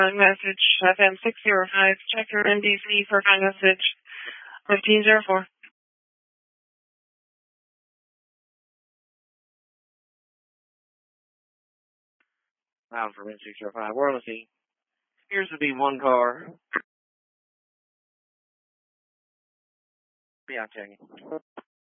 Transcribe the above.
Message FM 605. Check your NDC for fine message 1504. Bound for 605. We're on the scene. Appears to be one car. Yeah, I'm checking.